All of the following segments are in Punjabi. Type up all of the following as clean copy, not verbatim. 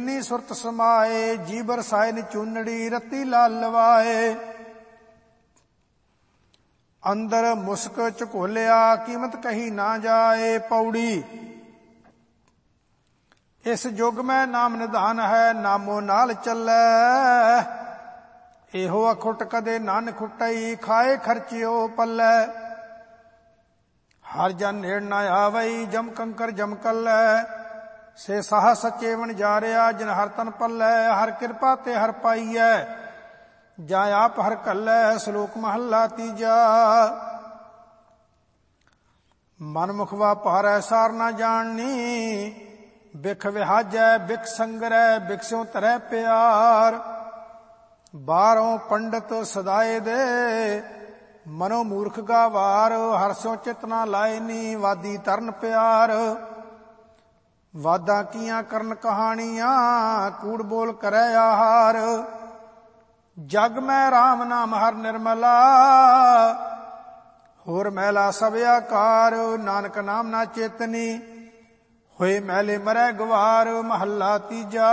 ਚੰਨੀ ਸੁਰਤ ਸਮਾਏ, ਜੀ ਬਰਸਾਏ ਨ ਚੂਨੜੀ ਰਤੀ ਲਾਲ ਲਵਾਏ। ਅੰਦਰ ਮੁਸਕ ਝਕੋਲਿਆ ਕੀਮਤ ਕਹੀ ਨਾ ਜਾਏ। ਪੌੜੀ ਇਸ ਯੁਗ ਮੈਂ ਨਾਮ ਨਿਧਾਨ ਹੈ, ਨਾਮੋ ਨਾਲ ਚੱਲੈ। ਇਹੋ ਅਖੁੱਟ ਕਦੇ ਨਾਨ ਖੁੱਟਈ, ਖਾਏ ਖਰਚਿਓ ਪੱਲੇ। ਹਰ ਜਨ ਨੇੜ ਨਾ ਆਵਈ, ਜਮ ਕੰਕਰ ਜਮ ਕੱਲੈ। ਸੇ ਸਾਹ ਸੱਚੇ ਵਣਜਾਰਿਆ, ਜਿਨ ਹਰ ਤਨ ਪੱਲੇ। ਹਰ ਕਿਰਪਾ ਤੇ ਹਰ ਪਾਈਐ, ਜਾਂ ਆਪ ਹਰ ਕੱਲੈ। ਸ਼ਲੋਕ ਮਹੱਲਾ ਤੀਜਾ। ਮਨ ਮੁਖ ਵਾਪਾਰੈ ਸਾਰ ਨਾ ਜਾਣਨੀ, ਬਿਖ ਵਿਹਾਜੈ ਬਿਖ ਸੰਗਰੈ, ਬਿਖਸਿਉ ਧਰੈ ਪਿਆਰ। ਬਾਹਰੋਂ ਪੰਡਤ ਸਦਾਏ ਦੇ, ਮਨੋ ਮੂਰਖ ਗਾਵਾਰ। ਹਰਸਿਉ ਚਿਤ ਨਾ ਲਾਏ ਨੀ, ਵਾਦੀ ਤਰਨ ਪਿਆਰ। ਵਾਦਾਂ ਕੀਆਂ ਕਰਨ ਕਹਾਣੀਆਂ, ਕੂੜ ਬੋਲ ਕਰੈ ਆਹਾਰ। ਜਗ ਮੈਂ ਰਾਮ ਨਾਮ ਹਰ ਨਿਰਮਲਾ, ਹੋਰ ਮੈਲਾ ਸਭ ਆਕਾਰ। ਨਾਨਕ ਨਾਮ ਨਾ ਚੇਤਨੀ, ਹੋਏ ਮੈਲੇ ਮਰੈ ਗਵਾਰ। ਮਹੱਲਾ ਤੀਜਾ।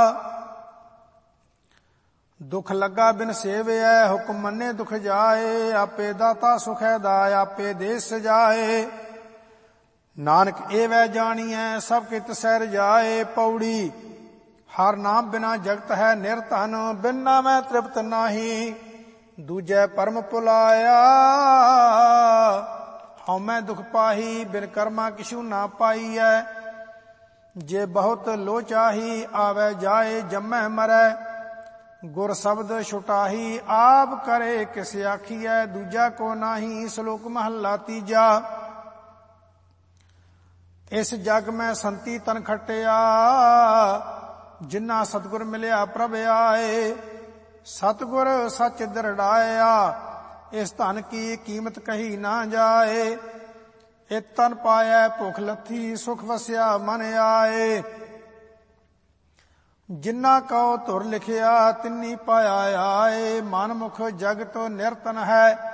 ਦੁਖ ਲੱਗਾ ਬਿਨ ਸੇਵਿਐ, ਹੁਕਮ ਮੰਨੇ ਦੁਖ ਜਾਏ। ਆਪੇ ਦਾਤਾ ਸੁਖੈ ਦਾਇ, ਆਪੇ ਦੇ ਸਜਾਏ। ਨਾਨਕ ਇਹ ਵੈ ਜਾਣੀਐ, ਸਭ ਕੇ ਤਿਸੈ ਰਜਾਏ। ਪੌੜੀ ਹਰ ਨਾਮ ਬਿਨਾ ਜਗਤ ਹੈ ਨਿਰਧਨ, ਬਿਨ ਨਾਮੈ ਤ੍ਰਿਪਤ ਨਾਹੀ। ਦੂਜੈ ਪਰਮ ਭੁਲਾਇਆ, ਹਉਮੈ ਦੁਖ ਪਾਹੀ। ਬਿਨ ਕਰਮਾ ਕਿਛੂ ਨਾ ਪਾਈਐ, ਜੇ ਬਹੁਤ ਲੋ ਚਾਹੀ। ਆਵੈ ਜਾਏ ਜੰਮੈ ਮਰੈ, ਗੁਰ ਸ਼ਬਦ ਛੁਟਾਹੀ। ਆਪ ਕਰੇ ਕਿਸ ਆਖੀਐ, ਦੂਜਾ ਕੋ ਨਾਹੀ। ਸ਼ਲੋਕ ਮਹੱਲਾ ਤੀਜਾ। ਇਸ ਜਗ ਮੈਂ ਸੰਤੀ ਤਨ ਖਟਿਆ, ਜਿਨ੍ਹਾਂ ਸਤਿਗੁਰ ਮਿਲਿਆ ਪ੍ਰਭ ਆਏ। ਸਤਿਗੁਰ ਸੱਚ ਦਰੜਾਇਆ, ਇਸ ਧਨ ਕੀ ਕੀਮਤ ਕਹੀ ਨਾ ਜਾਏ। ਇਹ ਤਨ ਪਾਇਐ ਭੁਖ ਲੱਥੀ, ਸੁਖ ਵਸਿਆ ਮਨ ਆਏ। ਜਿਨ੍ਹਾਂ ਕਉ ਧੁਰ ਲਿਖਿਆ, ਤਿੰਨੀ ਪਾਇਆ ਆਏ। ਮਨ ਮੁਖ ਜਗਤ ਨਿਰਤਨ ਹੈ,